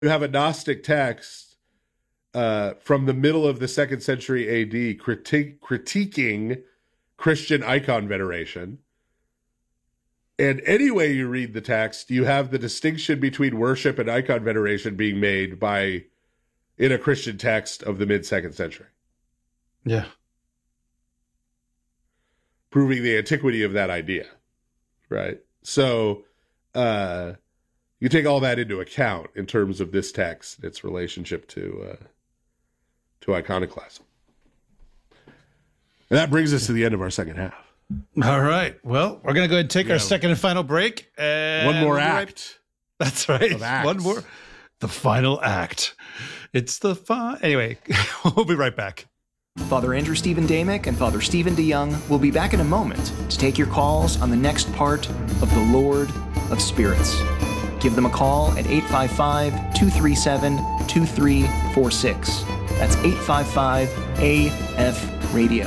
you have a Gnostic text from the middle of the 2nd century AD critiquing Christian icon veneration. And any way you read the text, you have the distinction between worship and icon veneration being made in a Christian text of the mid-2nd century. Yeah. Proving the antiquity of that idea, right? So you take all that into account in terms of this text and its relationship to iconoclasm. And that brings us to the end of our second half. All right. Well, we're going to go ahead and take our second and final break. And one more act. That's right. One more. The final act. It's anyway, we'll be right back. Father Andrew Stephen Damick and Father Stephen DeYoung will be back in a moment to take your calls on the next part of The Lord of Spirits. Give them a call at 855-237-2346. That's 855-AF-RADIO.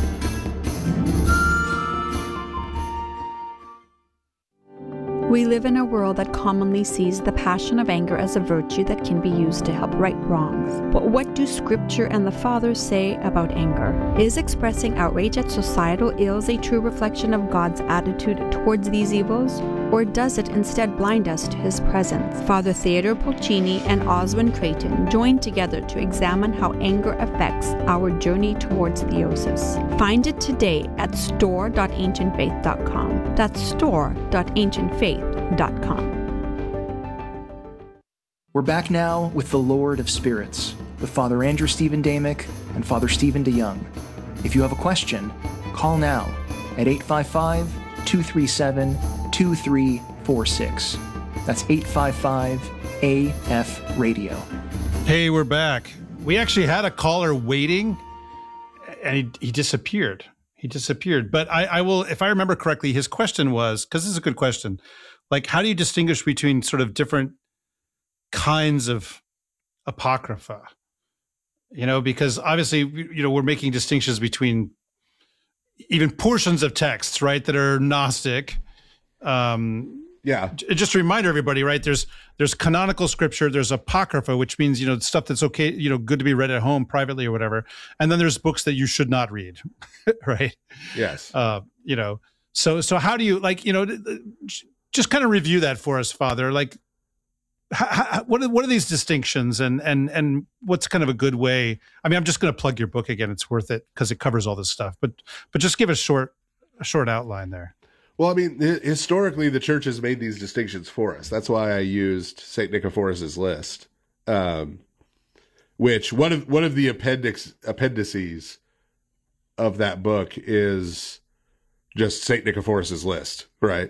We live in a world that commonly sees the passion of anger as a virtue that can be used to help right wrongs. But what do Scripture and the Fathers say about anger? Is expressing outrage at societal ills a true reflection of God's attitude towards these evils? Or does it instead blind us to His presence? Father Theodore Pulcini and Oswin Creighton join together to examine how anger affects our journey towards theosis. Find it today at store.ancientfaith.com. That's store.ancientfaith.com. We're back now with The Lord of Spirits, with Father Andrew Stephen Damick and Father Stephen DeYoung. If you have a question, call now at 855-237-2346. That's 855-AF-RADIO. Hey, we're back. We actually had a caller waiting, and he disappeared. But I will, if I remember correctly, his question was, because this is a good question, like, how do you distinguish between sort of different kinds of apocrypha? Because obviously, we're making distinctions between even portions of texts, right, that are Gnostic. Just a reminder, everybody, right? There's canonical scripture, there's apocrypha, which means, stuff that's okay, good to be read at home privately or whatever. And then there's books that you should not read, right? Yes. So how do you, just kind of review that for us, Father? Like, what are these distinctions, and what's kind of a good way? I mean, I'm just going to plug your book again. It's worth it because it covers all this stuff. But just give a short outline there. Well, I mean, historically, the church has made these distinctions for us. That's why I used St. Nicephorus's list, which one of the appendices of that book is just St. Nicephorus's list, right?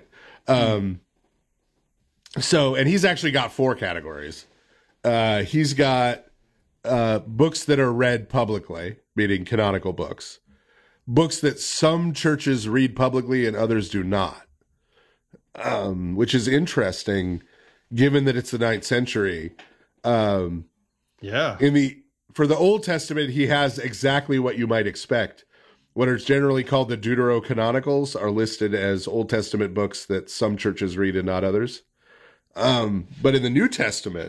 So, and he's actually got 4 categories. He's got books that are read publicly, meaning canonical books. Books that some churches read publicly and others do not, which is interesting, given that it's the 9th century. For the Old Testament, he has exactly what you might expect. What are generally called the Deuterocanonicals are listed as Old Testament books that some churches read and not others. But in the New Testament,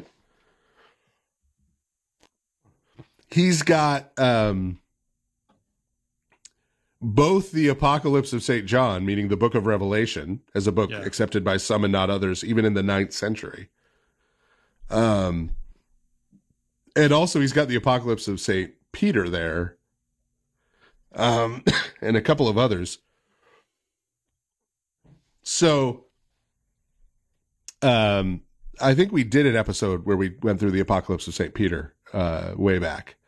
he's got both the Apocalypse of St. John, meaning the book of Revelation, as a book accepted by some and not others, even in the 9th century. And also he's got the Apocalypse of St. Peter there, and a couple of others. So I think we did an episode where we went through the Apocalypse of St. Peter way back.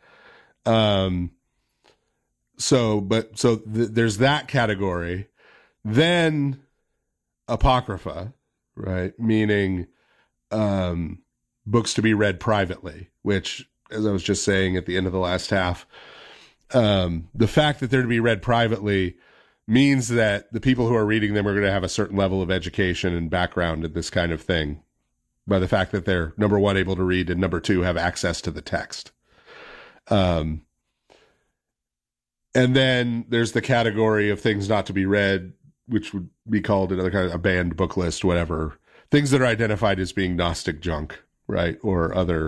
There's that category. Then Apocrypha, right? Meaning books to be read privately, which, as I was just saying at the end of the last half, the fact that they're to be read privately means that the people who are reading them are going to have a certain level of education and background in this kind of thing, by the fact that they're, number one, able to read, and number two, have access to the text. And then there's the category of things not to be read, which would be called another kind of a banned book list, whatever. Things that are identified as being Gnostic junk, right? Or other